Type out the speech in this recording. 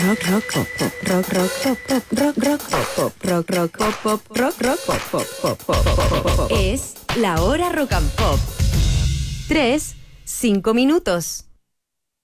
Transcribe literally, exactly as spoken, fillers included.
rock, rock, pop, pop, rock, rock, pop, pop, rock, rock, pop, pop, rock, rock, pop, pop, rock, rock, pop, pop, pop, pop, pop, pop. Es la hora rock and pop. Tres, cinco minutos.